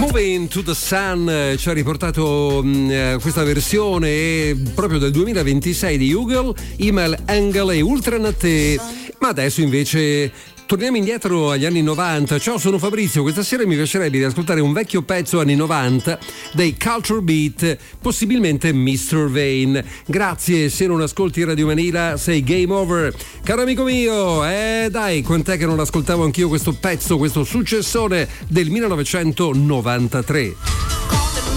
Moving to the Sun ci ha riportato questa versione proprio del 2026 di Hugel, Email Engel e Ultranate. Ma adesso invece torniamo indietro agli anni 90. Ciao, sono Fabrizio. Questa sera mi piacerebbe di ascoltare un vecchio pezzo anni 90 dei Culture Beat, possibilmente Mr. Vane. Grazie, se non ascolti Radio Manila sei game over. Caro amico mio, dai, quant'è che non ascoltavo anch'io questo pezzo, questo successone del 1993.